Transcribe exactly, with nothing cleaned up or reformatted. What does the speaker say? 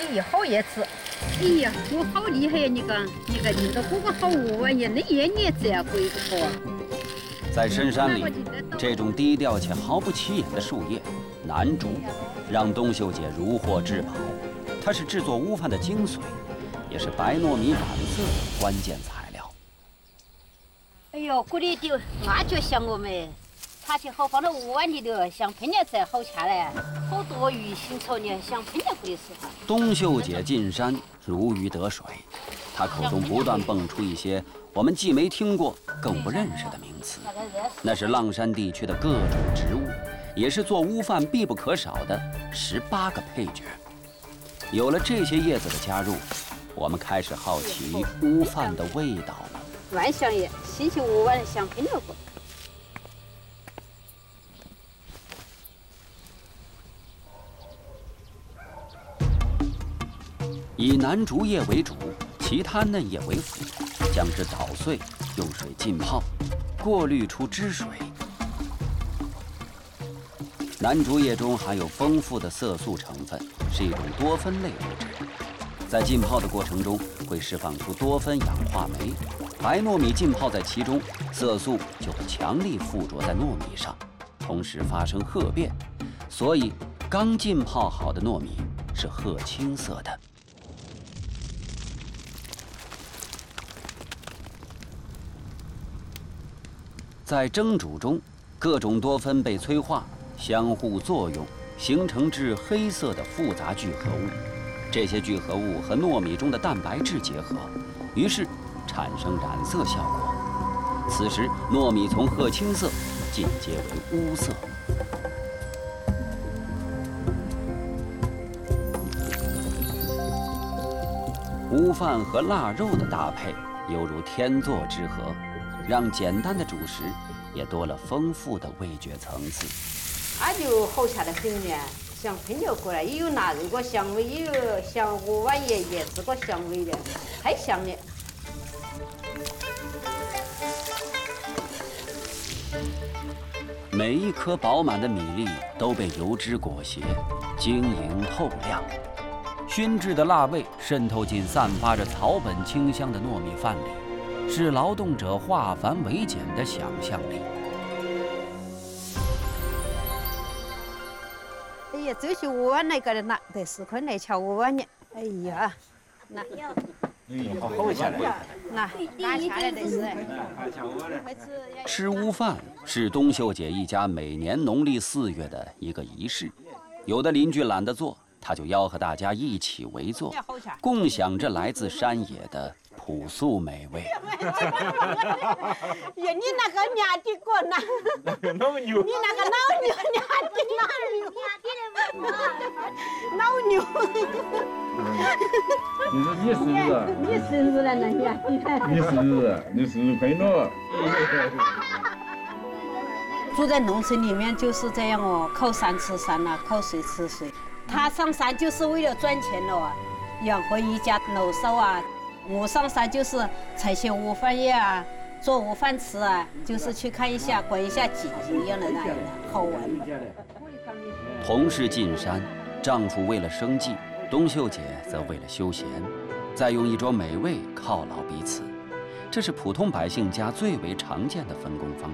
以后也吃。 哎呀，我好厉害呀！你讲，你看你这哥哥好玩呀，那爷爷这样会不错。 在深山里，这种低调且毫不起眼的树叶——楠竹，让冬秀姐如获至宝。它是制作乌饭的精髓，也是白糯米染色的关键材料。 哎呦，这里的阿就像我们，它去好放到屋碗里头，像喷点子好吃嘞，好多鱼腥臭呢，像喷点子的时候。 冬秀姐进山如鱼得水，她口中不断蹦出一些我们既没听过更不认识的名词，那是浪山地区的各种植物，也是做乌饭必不可少的十八个配角。有了这些叶子的加入，我们开始好奇乌饭的味道了。 万象叶，星期五晚香喷了过。 以楠竹叶为主，其他嫩叶为辅，将之捣碎，用水浸泡，过滤出汁水。楠竹叶中含有丰富的色素成分，是一种多酚类物质。在浸泡的过程中，会释放出多酚氧化酶，白糯米浸泡在其中，色素就会强力附着在糯米上，同时发生褐变，所以刚浸泡好的糯米是褐青色的。在蒸煮中，各种多酚被催化，相互作用，形成至黑色的复杂聚合物。这些聚合物和糯米中的蛋白质结合，于是产生染色效果。此时，糯米从褐青色进阶为乌色。乌饭和腊肉的搭配犹如天作之合，让简单的主食也多了丰富的味觉层次。 它就好吃的很呢，像喷了过来，也有腊肉个香味，也有像鹅碗叶叶子个香味的，太香了。 每一颗饱满的米粒都被油脂裹挟，晶莹透亮。熏制的辣味渗透进散发着草本清香的糯米饭里，是劳动者化繁为简的想象力。 哎呀，这些鹅碗那个的拿得十块来瞧鹅碗呢。哎呀，那嗯，好好吃的。 那拿下来的是。 吃乌饭是冬秀姐一家每年农历四月的一个仪式，有的邻居懒得做，她就吆喝大家一起围坐，共享这来自山野的朴素美味。 呀，你那个娘的过呢？ 老牛。 你那个老牛娘的老牛，老牛。 你说你生日？ 你生日了，那娘的。 你生日，你生日快乐！ 住在农村里面就是这样哦，靠山吃山呐、啊，靠水吃水。他上山就是为了赚钱了，养活一家老少啊。我上山就是采些乌饭叶啊，做乌饭吃啊，就是去看一下、观一下景一样的那样的，好玩。 同是进山，丈夫为了生计，冬秀姐则为了休闲，再用一桌美味犒劳彼此。这是普通百姓家最为常见的分工方式。